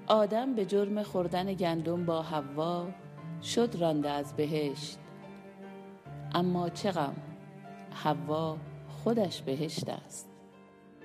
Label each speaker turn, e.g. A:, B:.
A: آدم به جرم خوردن گندم با حوا شد رانده از بهشت. اما چه غم، حوا خودش بهشت است.